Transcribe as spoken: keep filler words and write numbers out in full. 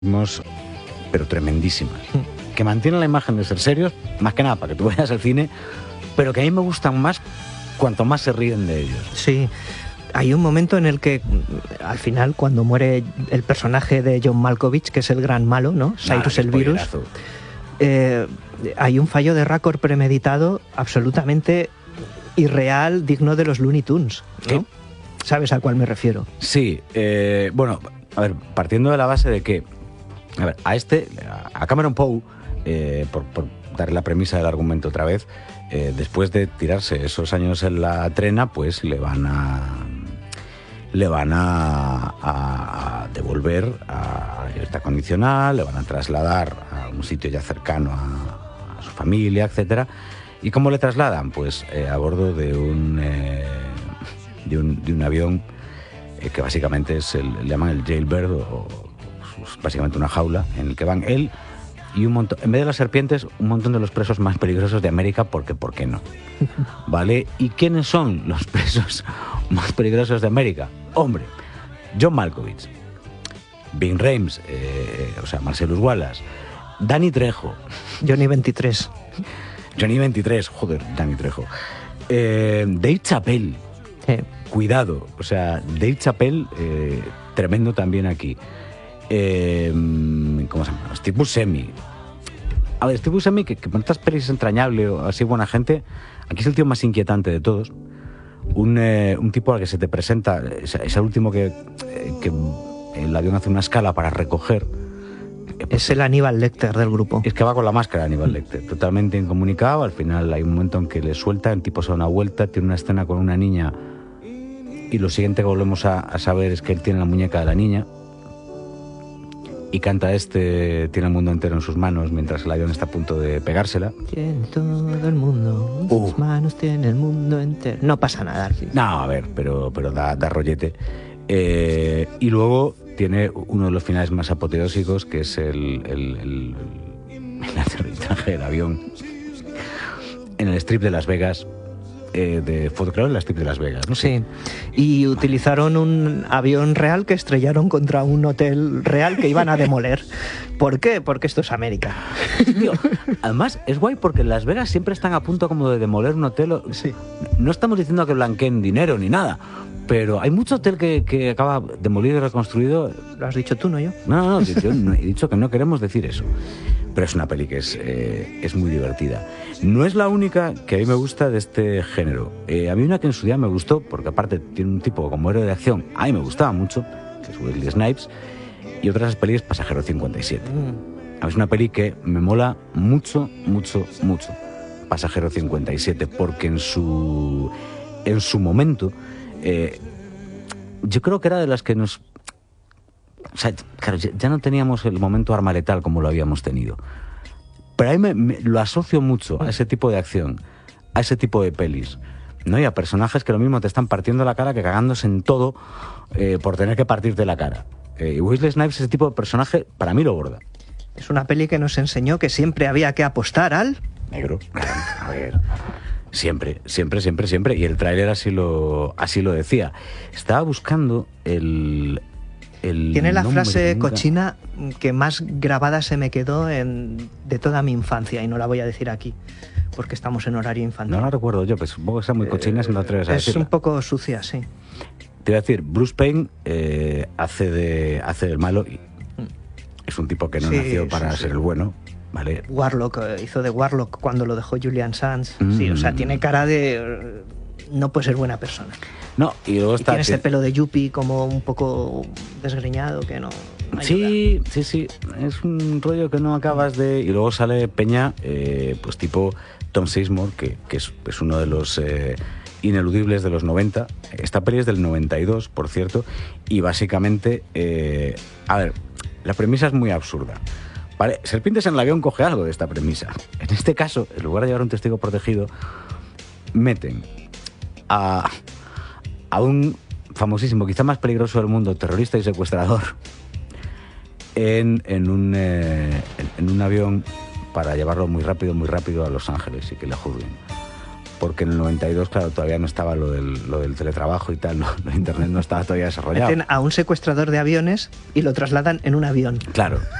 pero tremendísimas, que mantienen la imagen de ser serios, más que nada para que tú vayas al cine, pero que a mí me gustan más cuanto más se ríen de ellos. Sí, hay un momento en el que, al final, cuando muere el personaje de John Malkovich, que es el gran malo, ¿no? Cyrus el Virus, eh, hay un fallo de récord premeditado absolutamente irreal, digno de los Looney Tunes, ¿no? ¿Qué? ¿Sabes a cuál me refiero? Sí, eh, bueno, a ver, partiendo de la base de que, a ver, a este, a Cameron Poe, eh, por, por darle la premisa del argumento otra vez, eh, después de tirarse esos años en la trena, pues le van a le van a, a, a devolver a libertad condicional, le van a trasladar a un sitio ya cercano a, a su familia, etcétera. ¿Y cómo le trasladan? Pues eh, a bordo de un, eh, de un de un avión eh, que básicamente es el, le llaman el jailbird, o, o básicamente una jaula en el que van él y un montón, en vez de las serpientes, un montón de los presos más peligrosos de América, porque ¿por qué no? ¿Vale? ¿Y quiénes son los presos más peligrosos de América? Hombre, John Malkovich, Ving Rhames, eh, o sea, Marcellus Wallace, Danny Trejo, Johnny veintitrés, Johnny veintitrés, joder, Danny Trejo, eh, Dave Chappelle, eh. cuidado, o sea, Dave Chappelle, eh, tremendo también aquí. Eh, ¿Cómo se llama? Steve Buscemi. A ver, Steve Buscemi, que, que por estas pelis es entrañable o así buena gente, aquí es el tío más inquietante de todos. Un, eh, un tipo al que se te presenta, es, es el último que, eh, que el avión hace una escala para recoger. Es el Aníbal Lecter del grupo. Es que va con la máscara de Aníbal Lecter, totalmente incomunicado. Al final hay un momento en que le suelta, el tipo se da una vuelta, tiene una escena con una niña y lo siguiente que volvemos a, a saber es que él tiene la muñeca de la niña. Y canta este, tiene el mundo entero en sus manos mientras el avión está a punto de pegársela. Tiene todo el mundo en sus uh. manos, tiene el mundo entero. No pasa nada al fin. No, a ver, pero, pero da, da rollete. Eh, y luego tiene uno de los finales más apoteósicos, que es el, el, el, el aterrizaje del avión en el strip de Las Vegas. Eh, de Fotocreo en la strip de Las Vegas, ¿no? Sí, y utilizaron un avión real que estrellaron contra un hotel real que iban a demoler. ¿Por qué? Porque esto es América. Tío, además es guay porque en Las Vegas siempre están a punto como de demoler un hotel. Sí. No estamos diciendo que blanqueen dinero ni nada, pero hay mucho hotel que, que acaba demolido y reconstruido. Lo has dicho tú, no yo. No, no, no, yo no he dicho que no queremos decir eso. Pero es una peli que es, eh, es muy divertida. No es la única que a mí me gusta de este género. Eh, a mí una que en su día me gustó, porque aparte tiene un tipo como héroe de acción, a mí me gustaba mucho, que es Wesley Snipes, y otras pelis, Pasajero cincuenta y siete. Mm. A mí es una peli que me mola mucho, mucho, mucho, Pasajero cincuenta y siete, porque en su, en su momento, eh, yo creo que era de las que nos... O sea, claro, ya no teníamos el momento arma letal como lo habíamos tenido. Pero a mí me, me, lo asocio mucho a ese tipo de acción, a ese tipo de pelis, ¿no? Y a personajes que lo mismo te están partiendo la cara que cagándose en todo eh, por tener que partirte la cara. Eh, y Wesley Snipes, ese tipo de personaje, para mí lo borda. Es una peli que nos enseñó que siempre había que apostar al... negro. A ver... Siempre, siempre, siempre, siempre. Y el tráiler así lo, así lo decía. Estaba buscando el... El Tiene la frase cochina que más grabada se me quedó en, de toda mi infancia, y no la voy a decir aquí porque estamos en horario infantil. No la recuerdo yo, pues supongo que está muy cochina, eh, si no atreves a es decirla. Un poco sucia, sí. Te voy a decir, Bruce Payne eh, hace de hace del malo y es un tipo que no sí, nació para sí, ser sí. el bueno, ¿vale? Warlock, eh, hizo de Warlock cuando lo dejó Julian Sands. Mm. Sí, o sea, tiene cara de... no puede ser buena persona. No, y luego está... Y tiene ese pelo de yuppie como un poco desgreñado que no... no sí, ayuda. sí, sí. Es un rollo que no acabas de... Y luego sale Peña, eh, pues tipo Tom Sizemore, que, que es, es uno de los eh, ineludibles de los noventa. Esta peli es del noventa y dos, por cierto. Y básicamente... Eh, a ver, la premisa es muy absurda. Vale, Serpientes en el avión coge algo de esta premisa. En este caso, en lugar de llevar un testigo protegido, meten a... a un famosísimo, quizá más peligroso del mundo, terrorista y secuestrador, en, en, un, eh, en, en un avión para llevarlo muy rápido, muy rápido a Los Ángeles y que le juzguen. porque en el noventa y dos, claro, todavía no estaba lo del, lo del teletrabajo y tal, no, Internet no estaba todavía desarrollado. Meten a un secuestrador de aviones y lo trasladan en un avión. Claro.